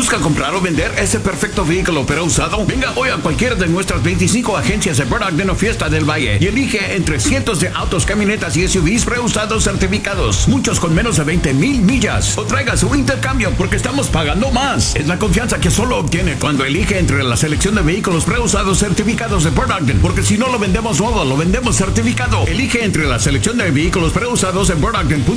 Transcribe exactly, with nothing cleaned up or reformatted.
¿Busca comprar o vender ese perfecto vehículo pero usado? Venga hoy a cualquiera de nuestras veinticinco agencias de Burt Ogden o Fiesta del Valle y elige entre cientos de autos, camionetas y S U Vs preusados certificados, muchos con menos de veinte mil millas. O traiga su intercambio porque estamos pagando más. Es la confianza que solo obtiene cuando elige entre la selección de vehículos preusados certificados de Burt Ogden, porque si no lo vendemos nuevo, lo vendemos certificado. Elige entre la selección de vehículos preusados en Burt Ogden.